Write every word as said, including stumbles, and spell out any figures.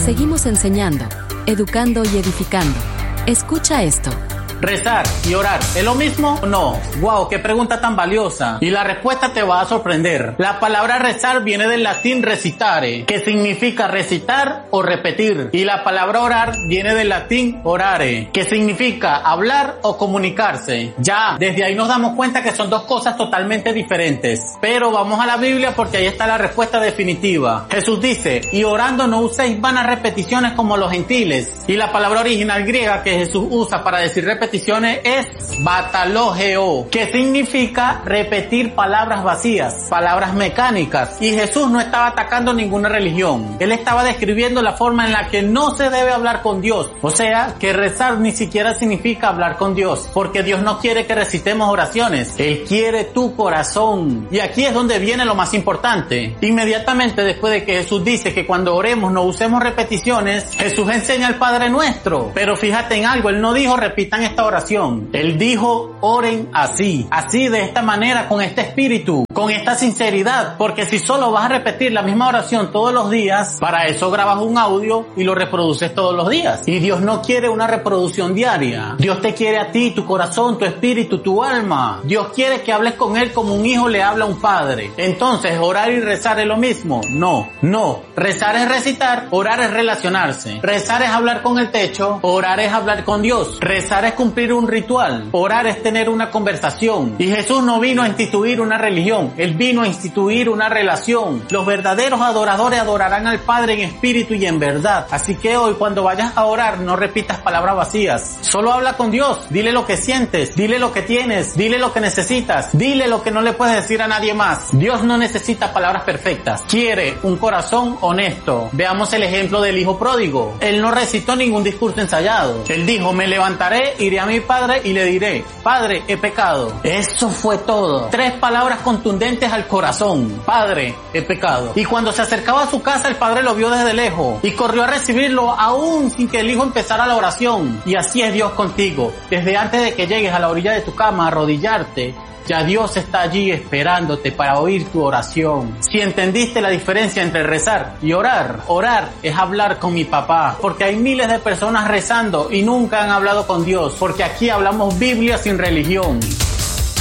seguimos enseñando, educando y edificando. Escucha esto. ¿Rezar y orar es lo mismo o no? Wow, qué pregunta tan valiosa. Y la respuesta te va a sorprender. La palabra rezar viene del latín recitare, que significa recitar o repetir. Y la palabra orar viene del latín orare, que significa hablar o comunicarse. Ya, desde ahí nos damos cuenta que son dos cosas totalmente diferentes. Pero vamos a la Biblia porque ahí está la respuesta definitiva. Jesús dice, y orando no uséis vanas repeticiones como los gentiles. Y la palabra original griega que Jesús usa para decir repeticiones es batalogeo, que significa repetir palabras vacías, palabras mecánicas. Y Jesús no estaba atacando ninguna religión. Él estaba describiendo la forma en la que no se debe hablar con Dios. O sea, que rezar ni siquiera significa hablar con Dios, porque Dios no quiere que recitemos oraciones. Él quiere tu corazón. Y aquí es donde viene lo más importante. Inmediatamente después de que Jesús dice que cuando oremos no usemos repeticiones, Jesús enseña el Padre Nuestro. Pero fíjate en algo, Él no dijo repitan esta oración. Él dijo, oren así, así de esta manera, con este espíritu, con esta sinceridad, porque si solo vas a repetir la misma oración todos los días, para eso grabas un audio y lo reproduces todos los días. Y Dios no quiere una reproducción diaria. Dios te quiere a ti, tu corazón, tu espíritu, tu alma. Dios quiere que hables con Él como un hijo le habla a un padre. Entonces, ¿orar y rezar es lo mismo? No, no. Rezar es recitar, orar es relacionarse. Rezar es hablar con el techo, orar es hablar con Dios. Rezar es cumplir un ritual, orar es tener una conversación. Y Jesús no vino a instituir una religión, Él vino a instituir una relación. Los verdaderos adoradores adorarán al Padre en espíritu y en verdad. Así que hoy cuando vayas a orar no repitas palabras vacías, solo habla con Dios, dile lo que sientes, dile lo que tienes, dile lo que necesitas, dile lo que no le puedes decir a nadie más. Dios no necesita palabras perfectas, quiere un corazón honesto. Veamos el ejemplo del hijo pródigo. Él no recitó ningún discurso ensayado. Él dijo, me levantaré, iré a mi padre y le diré, Padre, he pecado. Eso fue todo. Tres palabras contundentes al corazón. Padre, he pecado. Y cuando se acercaba a su casa, el padre lo vio desde lejos y corrió a recibirlo aún sin que el hijo empezara la oración. Y así es Dios contigo. Desde antes de que llegues a la orilla de tu cama a arrodillarte, ya Dios está allí esperándote para oír tu oración. Si entendiste la diferencia entre rezar y orar, orar es hablar con mi papá, porque hay miles de personas rezando y nunca han hablado con Dios, porque aquí hablamos Biblia sin religión.